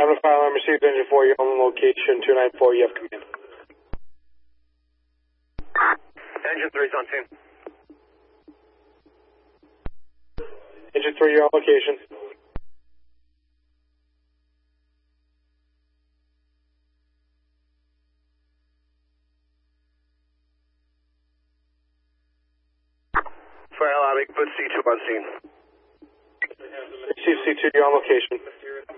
Having a file on received engine 4, you're on location 294, you have command. Engine 3's on scene. Engine 3, you're on location. Fire lobby, put C2 on scene. Receive C2, you're on location.